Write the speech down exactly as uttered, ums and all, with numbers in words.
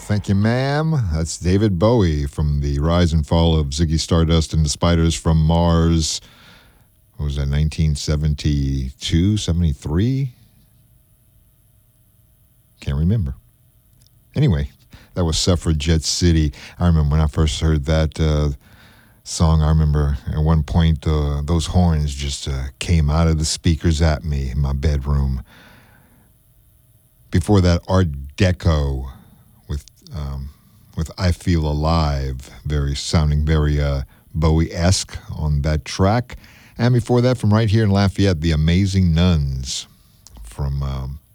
Thank you, ma'am. That's David Bowie from the Rise and Fall of Ziggy Stardust and the Spiders from Mars. What was that, nineteen seventy-two, seventy-three? Can't remember. Anyway, that was Suffragette City. I remember when I first heard that uh, song, I remember at one point uh, those horns just uh, came out of the speakers at me in my bedroom. Before that, Art Deco with um, with I Feel Alive, very sounding very uh, Bowie-esque on that track. And before that, from right here in Lafayette, The Amazing Nuns from um,